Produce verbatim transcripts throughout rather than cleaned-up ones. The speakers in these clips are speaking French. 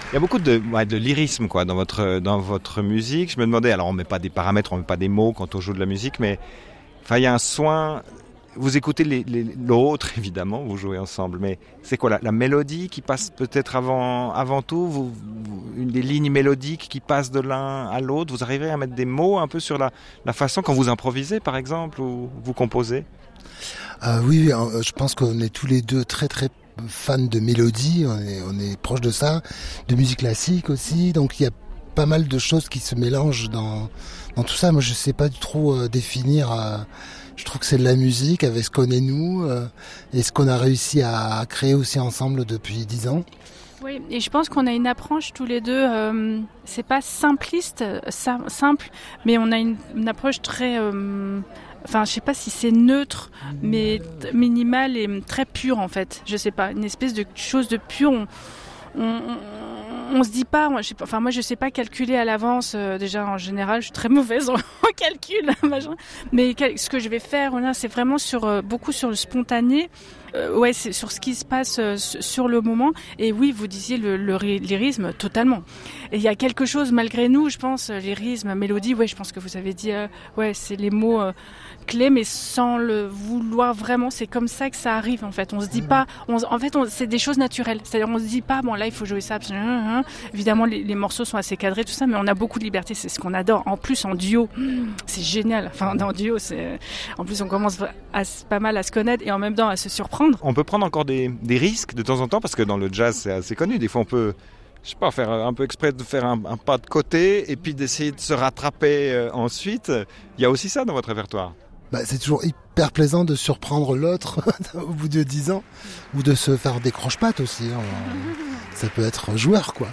Il y a beaucoup de, ouais, de lyrisme quoi, dans, votre, dans votre musique. Je me demandais, alors on ne met pas des paramètres, on ne met pas des mots quand on joue de la musique, mais enfin, il y a un soin. Vous écoutez les, les, l'autre, évidemment, vous jouez ensemble, mais c'est quoi la, la mélodie qui passe peut-être avant, avant tout vous, vous, une des lignes mélodiques qui passent de l'un à l'autre. Vous arrivez à mettre des mots un peu sur la, la façon quand vous improvisez, par exemple, ou vous composez? euh, Oui, euh, je pense qu'on est tous les deux très très fans de mélodie, on est, on est proche de ça, de musique classique aussi, donc il y a pas mal de choses qui se mélangent dans, dans tout ça. Moi, je sais pas du trop euh, définir... Euh, Je trouve que c'est de la musique avec ce qu'on est nous euh, et ce qu'on a réussi à créer aussi ensemble depuis dix ans. Oui, et je pense qu'on a une approche tous les deux, euh, c'est pas simpliste, sim- simple, mais on a une, une approche très, euh, enfin je sais pas si c'est neutre, mais t- minimale et très pure en fait. Je sais pas, une espèce de chose de pure. On, on, on, on se dit pas, moi, je sais pas, enfin moi je sais pas calculer à l'avance. Euh, déjà en général, je suis très mauvaise en, en calcul, machin. Mais quel, ce que je vais faire, là, c'est vraiment sur euh, beaucoup sur le spontané. Euh, ouais, c'est sur ce qui se passe euh, sur le moment. Et oui, vous disiez le, le lyrisme, totalement. Et il y a quelque chose malgré nous, je pense, lyrisme, mélodie. Ouais, je pense que vous avez dit, euh, ouais, c'est les mots euh, clés, mais sans le vouloir vraiment. C'est comme ça que ça arrive en fait. On se dit pas, on, en fait, on, c'est des choses naturelles. C'est-à-dire, on se dit pas, bon là, il faut jouer ça. Évidemment, les, les morceaux sont assez cadrés, tout ça, mais on a beaucoup de liberté. C'est ce qu'on adore. En plus, en duo, c'est génial. Enfin, en duo, c'est, en plus, on commence à, pas mal à se connaître et en même temps à se surprendre. On peut prendre encore des, des risques de temps en temps, parce que dans le jazz, c'est assez connu. Des fois, on peut, je sais pas, faire un peu exprès de faire un, un pas de côté et puis d'essayer de se rattraper euh, ensuite. Il y a aussi ça dans votre répertoire. Bah, c'est toujours hyper plaisant de surprendre l'autre au bout de dix ans, ou de se faire des croche-pattes aussi. Hein. Ça peut être joueur, quoi.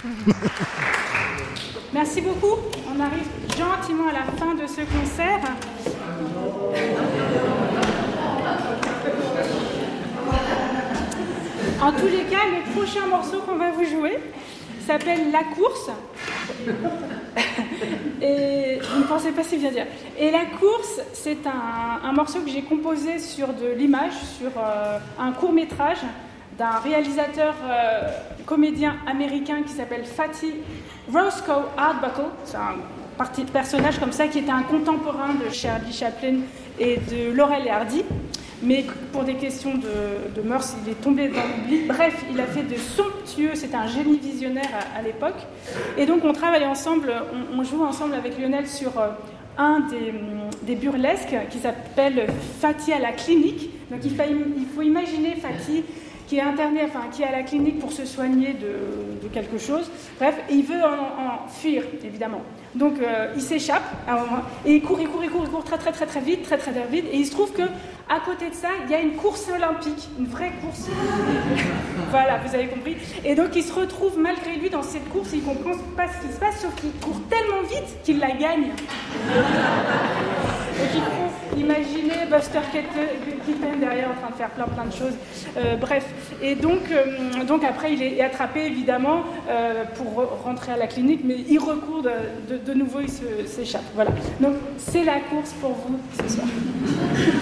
Merci beaucoup. On arrive gentiment à la fin de ce concert. En tous les cas, le prochain morceau qu'on va vous jouer s'appelle La Course. Et vous ne pensez pas si bien dire. Et La Course, c'est un, un morceau que j'ai composé sur de l'image, sur euh, un court-métrage d'un réalisateur euh, comédien américain qui s'appelle Fatty Roscoe Arbuckle. C'est un parti, personnage comme ça qui était un contemporain de Charlie Chaplin et de Laurel et Hardy. Mais pour des questions de, de mœurs, il est tombé dans l'oubli. Bref, il a fait de somptueux, c'était un génie visionnaire à, à l'époque. Et donc on travaille ensemble, on, on joue ensemble avec Lionel sur euh, un des, des burlesques qui s'appelle Fatty à la clinique. Donc il, fa, il faut imaginer Fatty qui est interné, enfin qui est à la clinique pour se soigner de, de quelque chose. Bref, il veut en, en fuir, évidemment. Donc euh, il s'échappe à un moment, et il court, il court, il court, il court très très très très vite, très très très vite. Et il se trouve que à côté de ça, il y a une course olympique, une vraie course. Voilà, vous avez compris. Et donc il se retrouve malgré lui dans cette course, il comprend pas ce qui se passe, sauf qu'il court tellement vite qu'il la gagne. Donc il faut imaginer Buster Keaton derrière en train de faire plein plein de choses. Euh, bref, et donc, euh, donc après il est attrapé évidemment euh, pour rentrer à la clinique, mais il recourt de, de, de nouveau, il se, s'échappe. Voilà. Donc c'est la course pour vous ce soir.